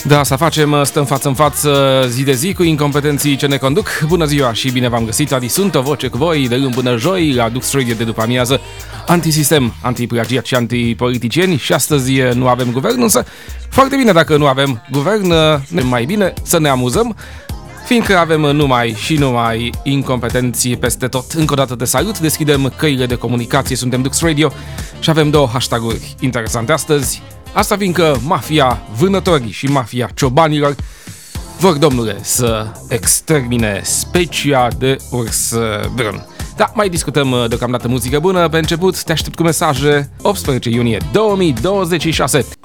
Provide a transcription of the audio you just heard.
Da, să facem, stăm față în față zi de zi cu incompetenții ce ne conduc. Bună ziua și bine v-am găsit, Adi sunt, o voce cu voi de luni până joi la Dux Radio de după amiază. Antisistem, antiplagiat și antipoliticieni și astăzi nu avem guvern, însă foarte bine dacă nu avem guvern, mai bine să ne amuzăm, fiindcă avem numai incompetenții peste tot. Încă o dată te salut, deschidem căile de comunicație, suntem Dux Radio și avem două hashtag-uri interesante astăzi. Asta fiindcă mafia vânătorii și mafia ciobanilor vor, domnule, să extermine specia de urs brun. Da, mai discutăm deocamdată muzică bună. Pe început te aștept cu mesaje. 18 iunie 2026.